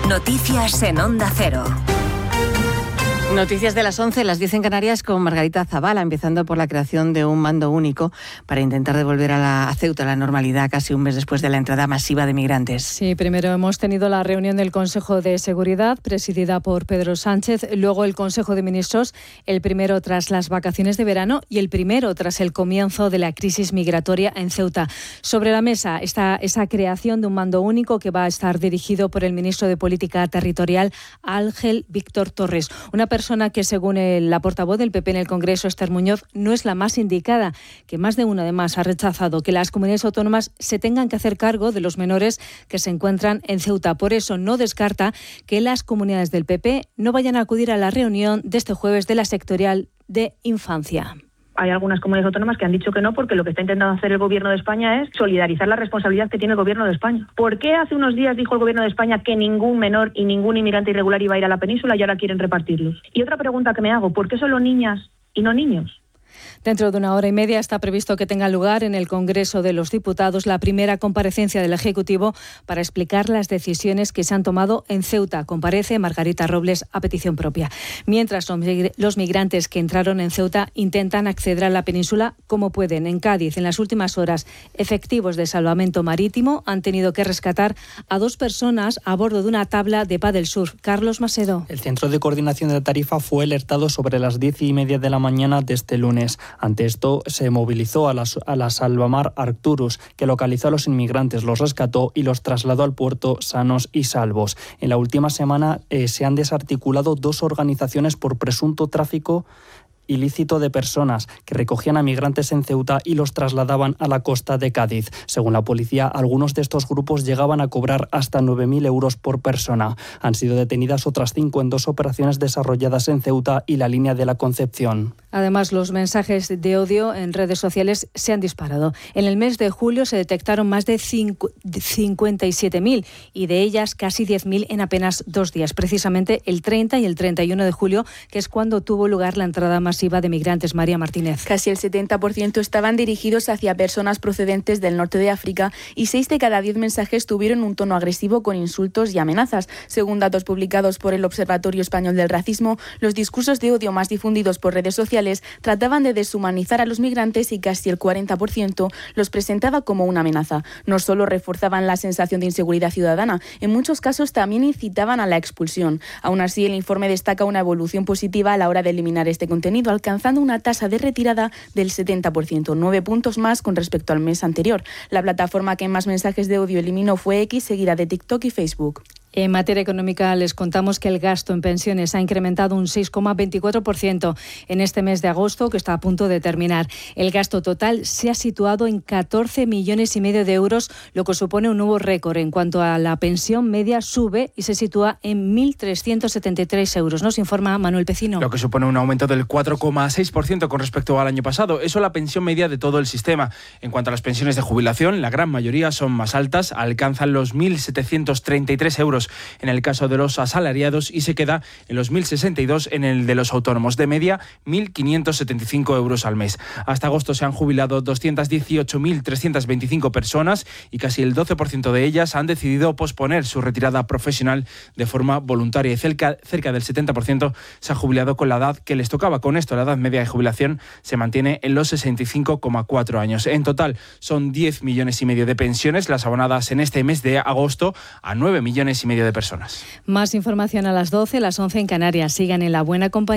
Noticias en Onda Cero. Noticias de las 11, las 10 en Canarias, con Margarita Zavala, empezando por la creación de un mando único para intentar devolver a Ceuta la normalidad casi un mes después de la entrada masiva de migrantes. Sí, primero hemos tenido la reunión del Consejo de Seguridad, presidida por Pedro Sánchez, luego el Consejo de Ministros, el primero tras las vacaciones de verano y el primero tras el comienzo de la crisis migratoria en Ceuta. Sobre la mesa está esa creación de un mando único que va a estar dirigido por el ministro de Política Territorial, Ángel Víctor Torres. Una persona que, según la portavoz del PP en el Congreso, Esther Muñoz, no es la más indicada, que más de uno además ha rechazado que las comunidades autónomas se tengan que hacer cargo de los menores que se encuentran en Ceuta. Por eso no descarta que las comunidades del PP no vayan a acudir a la reunión de este jueves de la sectorial de infancia. Hay algunas comunidades autónomas que han dicho que no, porque lo que está intentando hacer el Gobierno de España es solidarizar la responsabilidad que tiene el Gobierno de España. ¿Por qué hace unos días dijo el Gobierno de España que ningún menor y ningún inmigrante irregular iba a ir a la península y ahora quieren repartirlos? Y otra pregunta que me hago, ¿por qué solo niñas y no niños? Dentro de una hora y media está previsto que tenga lugar en el Congreso de los Diputados la primera comparecencia del Ejecutivo para explicar las decisiones que se han tomado en Ceuta. Comparece Margarita Robles a petición propia. Mientras los migrantes que entraron en Ceuta intentan acceder a la península como pueden. En Cádiz, en las últimas horas, efectivos de salvamento marítimo han tenido que rescatar a 2 personas a bordo de una tabla de pádel surf. Carlos Masedo. El Centro de Coordinación de Tarifa fue alertado sobre las 10:30 de la mañana de este lunes. Ante esto, se movilizó a la Salvamar Arcturus, que localizó a los inmigrantes, los rescató y los trasladó al puerto sanos y salvos. En la última semana se han desarticulado 2 organizaciones por presunto tráfico ilícito de personas que recogían a migrantes en Ceuta y los trasladaban a la costa de Cádiz. Según la policía, algunos de estos grupos llegaban a cobrar hasta 9.000 euros por persona. Han sido detenidas otras 5 en 2 operaciones desarrolladas en Ceuta y la línea de la Concepción. Además, los mensajes de odio en redes sociales se han disparado. En el mes de julio se detectaron más de 57.000 y de ellas casi 10.000 en apenas 2 días, precisamente el 30 y el 31 de julio, que es cuando tuvo lugar la entrada masiva de migrantes. María Martínez. Casi el 70% estaban dirigidos hacia personas procedentes del norte de África y 6 de cada 10 mensajes tuvieron un tono agresivo con insultos y amenazas. Según datos publicados por el Observatorio Español del Racismo, los discursos de odio más difundidos por redes sociales trataban de deshumanizar a los migrantes y casi el 40% los presentaba como una amenaza. No solo reforzaban la sensación de inseguridad ciudadana, en muchos casos también incitaban a la expulsión. Aún así, el informe destaca una evolución positiva a la hora de eliminar este contenido, alcanzando una tasa de retirada del 70%, 9 puntos más con respecto al mes anterior. La plataforma que más mensajes de odio eliminó fue X, seguida de TikTok y Facebook. En materia económica les contamos que el gasto en pensiones ha incrementado un 6,24% en este mes de agosto, que está a punto de terminar. El gasto total se ha situado en 14,5 millones de euros, lo que supone un nuevo récord. En cuanto a la pensión media, sube y se sitúa en 1.373 euros. Nos informa Manuel Pecino. Lo que supone un aumento del 4,6% con respecto al año pasado. Eso la pensión media de todo el sistema. En cuanto a las pensiones de jubilación, la gran mayoría son más altas, alcanzan los 1.733 euros en el caso de los asalariados y se queda en los 1.062 en el de los autónomos. De media, 1.575 euros al mes. Hasta agosto se han jubilado 218.325 personas y casi el 12% de ellas han decidido posponer su retirada profesional de forma voluntaria y cerca del 70% se ha jubilado con la edad que les tocaba. Con esto, la edad media de jubilación se mantiene en los 65,4 años. En total, son 10,5 millones de pensiones las abonadas en este mes de agosto a 9,5 millones de personas. Más información a las 12, las 11 en Canarias. Sigan en la buena compañía.